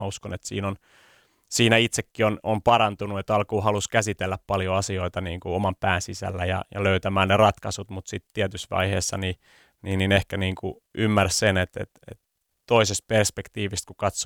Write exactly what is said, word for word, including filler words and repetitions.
mä uskon, että siinä, on, siinä itsekin on, on parantunut, että alkuun halusi käsitellä paljon asioita niin kuin oman pään sisällä ja, ja löytämään ne ratkaisut, mutta sitten tietyssä vaiheessa niin, niin, niin ehkä niin kuin ymmärsi sen, että, että, että toisesta perspektiivistä, kun katsoo